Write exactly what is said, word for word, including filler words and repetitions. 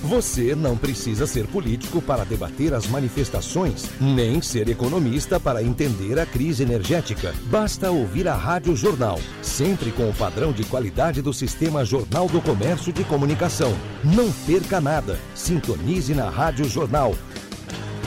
Você não precisa ser político para debater as manifestações, nem ser economista para entender a crise energética. Basta ouvir a Rádio Jornal, sempre com o padrão de qualidade do Sistema Jornal do Comércio de Comunicação. Não perca nada. Sintonize na Rádio Jornal,